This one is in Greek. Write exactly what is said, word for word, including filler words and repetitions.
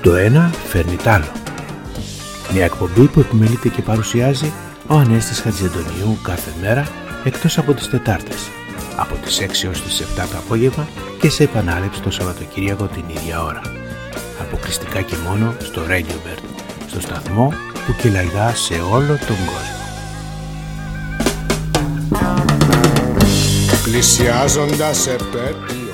Το ένα φέρνει τ' άλλο. Μια εκπομπή που επιμελείται και παρουσιάζει ο Ανέστης Χατζηαντονίου κάθε μέρα, εκτός από τις Τετάρτες, από τις έξι ως τις επτά το απόγευμα και σε επανάληψη το Σαββατοκύριακο την ίδια ώρα. Αποκλειστικά και μόνο στο Radio Bird, στο σταθμό που κυλαγά σε όλο τον κόσμο. Πλησιάζοντας επέτειο